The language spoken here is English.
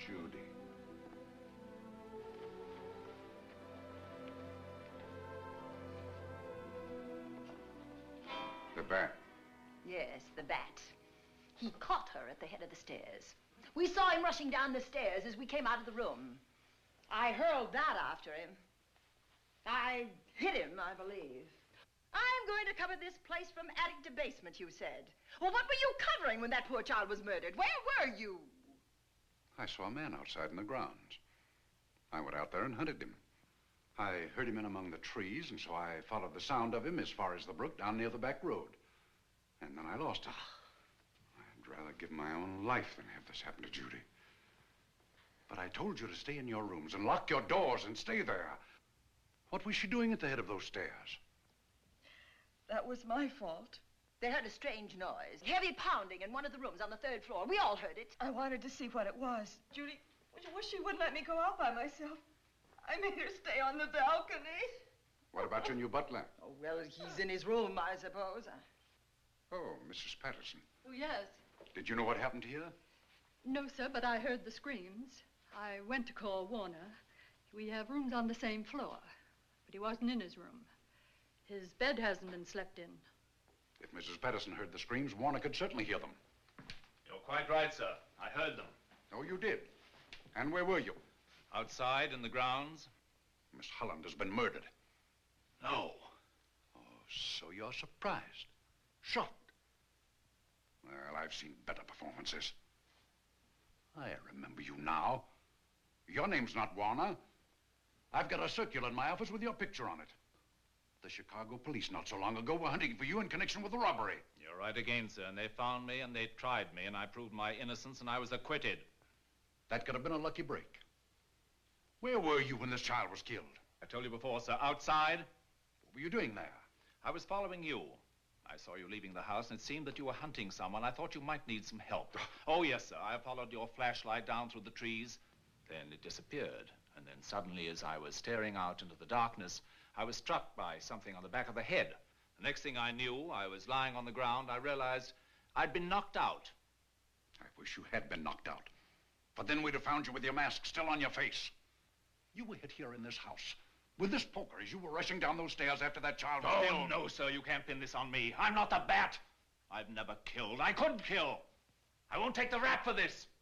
Judy. The bat. Yes, the bat. He caught her at the head of the stairs. We saw him rushing down the stairs as we came out of the room. I hurled that after him. I hit him, I believe. I'm going to cover this place from attic to basement, you said. Well, what were you covering when that poor child was murdered? Where were you? I saw a man outside in the grounds. I went out there and hunted him. I heard him in among the trees, and so I followed the sound of him as far as the brook down near the back road. And then I lost him. I'd rather give my own life than have this happen to Judy. But I told you to stay in your rooms and lock your doors and stay there. What was she doing at the head of those stairs? That was my fault. They heard a strange noise, heavy pounding in one of the rooms on the 3rd floor. We all heard it. I wanted to see what it was. Judy, I wish she wouldn't let me go out by myself. I made her stay on the balcony. What about your new butler? Oh, well, he's in his room, I suppose. Oh, Mrs. Patterson. Oh, yes. Did you know what happened here? No, sir, but I heard the screams. I went to call Warner. We have rooms on the same floor, but he wasn't in his room. His bed hasn't been slept in. If Mrs. Patterson heard the screams, Warner could certainly hear them. You're quite right, sir. I heard them. Oh, you did? And where were you? Outside in the grounds. Miss Holland has been murdered. No. Oh, so you're surprised. Shocked. Well, I've seen better performances. I remember you now. Your name's not Warner. I've got a circular in my office with your picture on it. The Chicago police not so long ago were hunting for you in connection with the robbery. You're right again, sir. And they found me and they tried me and I proved my innocence and I was acquitted. That could have been a lucky break. Where were you when this child was killed? I told you before, sir. Outside. What were you doing there? I was following you. I saw you leaving the house and it seemed that you were hunting someone. I thought you might need some help. Oh, yes, sir. I followed your flashlight down through the trees. Then it disappeared. And then suddenly, as I was staring out into the darkness, I was struck by something on the back of the head. The next thing I knew, I was lying on the ground. I realized I'd been knocked out. I wish you had been knocked out. But then we'd have found you with your mask still on your face. You were hit here in this house with this poker as you were rushing down those stairs after that child was killed. Oh, no, sir. You can't pin this on me. I'm not the bat. I've never killed. I couldn't kill. I won't take the rap for this.